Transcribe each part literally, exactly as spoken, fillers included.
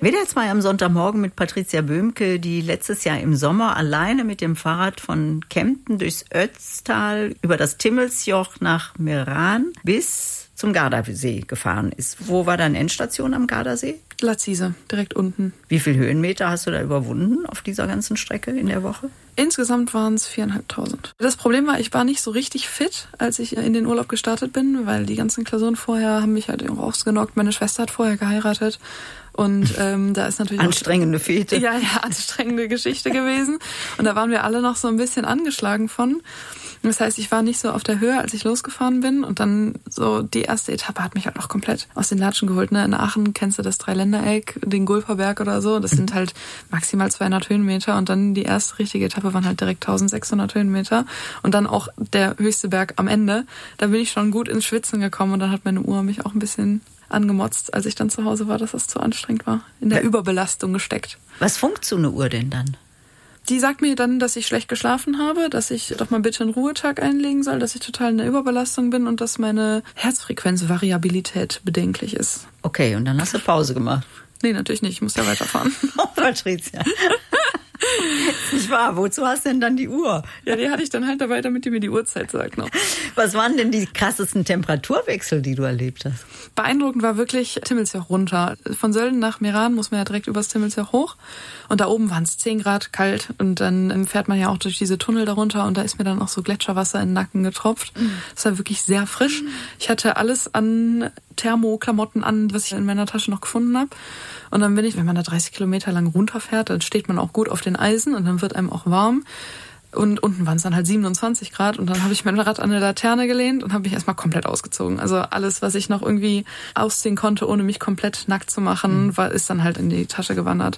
W D R zwei am Sonntagmorgen mit Patricia Böhmke, die letztes Jahr im Sommer alleine mit dem Fahrrad von Kempten durchs Ötztal über das Timmelsjoch nach Meran bis zum Gardasee gefahren ist. Wo war deine Endstation am Gardasee? Lazise, direkt unten. Wie viele Höhenmeter hast du da überwunden auf dieser ganzen Strecke in der Woche? Insgesamt waren es viertausendfünfhundert. Das Problem war, ich war nicht so richtig fit, als ich in den Urlaub gestartet bin, weil die ganzen Klausuren vorher haben mich halt rausgenockt. Meine Schwester hat vorher geheiratet. Und ähm, da ist natürlich anstrengende auch, Fete. Ja, ja, anstrengende Geschichte gewesen. Und da waren wir alle noch so ein bisschen angeschlagen von. Das heißt, ich war nicht so auf der Höhe, als ich losgefahren bin. Und dann so die erste Etappe hat mich halt auch komplett aus den Latschen geholt. Ne? In Aachen kennst du das Dreiländereck, den Gulperberg oder so. Das sind halt maximal zweihundert Höhenmeter. Und dann die erste richtige Etappe waren halt direkt eintausendsechshundert Höhenmeter. Und dann auch der höchste Berg am Ende. Da bin ich schon gut ins Schwitzen gekommen. Und dann hat meine Uhr mich auch ein bisschen angemotzt, als ich dann zu Hause war, dass das zu anstrengend war. In der Überbelastung gesteckt. Was funkt so eine Uhr denn dann? Die sagt mir dann, dass ich schlecht geschlafen habe, dass ich doch mal bitte einen Ruhetag einlegen soll, dass ich total in der Überbelastung bin und dass meine Herzfrequenzvariabilität bedenklich ist. Okay, und dann hast du Pause gemacht? Nee, natürlich nicht. Ich muss ja weiterfahren. Oh, Patricia. Nicht wahr? Wozu hast du denn dann die Uhr? Ja, die hatte ich dann halt dabei, damit die mir die Uhrzeit sagt noch. Was waren denn die krassesten Temperaturwechsel, die du erlebt hast? Beeindruckend war wirklich Timmelsjoch runter. Von Sölden nach Meran muss man ja direkt übers Timmelsjoch hoch. Und da oben waren es zehn Grad kalt. Und dann fährt man ja auch durch diese Tunnel darunter. Und da ist mir dann auch so Gletscherwasser in den Nacken getropft. Das war wirklich sehr frisch. Ich hatte alles an Thermoklamotten an, was ich in meiner Tasche noch gefunden habe. Und dann bin ich, wenn man da dreißig Kilometer lang runterfährt, dann steht man auch gut auf den Eisen und dann wird einem auch warm. Und unten waren es dann halt siebenundzwanzig Grad und dann habe ich mein Rad an eine Laterne gelehnt und habe mich erstmal komplett ausgezogen. Also alles, was ich noch irgendwie ausziehen konnte, ohne mich komplett nackt zu machen, war, ist dann halt in die Tasche gewandert.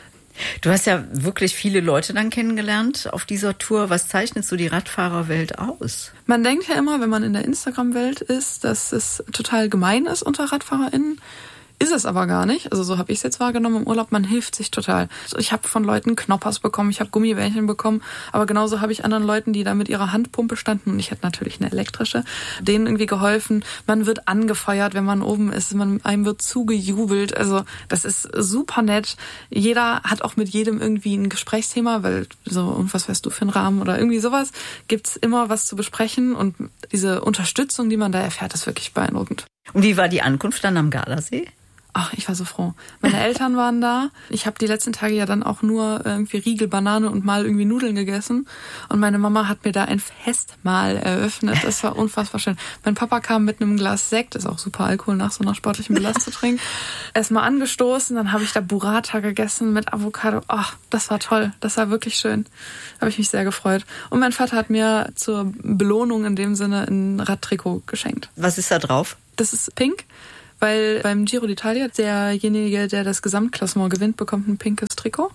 Du hast ja wirklich viele Leute dann kennengelernt auf dieser Tour. Was zeichnet so die Radfahrerwelt aus? Man denkt ja immer, wenn man in der Instagram-Welt ist, dass es total gemein ist unter RadfahrerInnen. Ist es aber gar nicht. Also so habe ich es jetzt wahrgenommen im Urlaub. Man hilft sich total. Ich habe von Leuten Knoppers bekommen, ich habe Gummibärchen bekommen, aber genauso habe ich anderen Leuten, die da mit ihrer Handpumpe standen, und ich hatte natürlich eine elektrische, denen irgendwie geholfen. Man wird angefeuert, wenn man oben ist. Man, einem wird zugejubelt. Also das ist super nett. Jeder hat auch mit jedem irgendwie ein Gesprächsthema, weil so, und was weißt du für einen Rahmen oder irgendwie sowas, gibt's immer was zu besprechen, und diese Unterstützung, die man da erfährt, ist wirklich beeindruckend. Und wie war die Ankunft dann am Gardasee? Ach, ich war so froh. Meine Eltern waren da. Ich habe die letzten Tage ja dann auch nur irgendwie Riegel, Banane und mal irgendwie Nudeln gegessen. Und meine Mama hat mir da ein Festmahl eröffnet. Das war unfassbar schön. Mein Papa kam mit einem Glas Sekt, ist auch super Alkohol nach so einer sportlichen Belastung zu trinken. Erstmal angestoßen, dann habe ich da Burrata gegessen mit Avocado. Ach, das war toll. Das war wirklich schön. Habe ich mich sehr gefreut. Und mein Vater hat mir zur Belohnung in dem Sinne ein Radtrikot geschenkt. Was ist da drauf? Das ist pink. Weil beim Giro d'Italia derjenige, der das Gesamtklassement gewinnt, bekommt ein pinkes Trikot.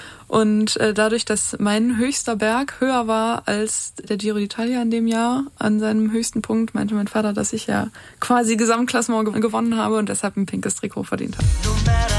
Und äh, dadurch, dass mein höchster Berg höher war als der Giro d'Italia in dem Jahr, an seinem höchsten Punkt, meinte mein Vater, dass ich ja quasi Gesamtklassement gewonnen habe und deshalb ein pinkes Trikot verdient habe.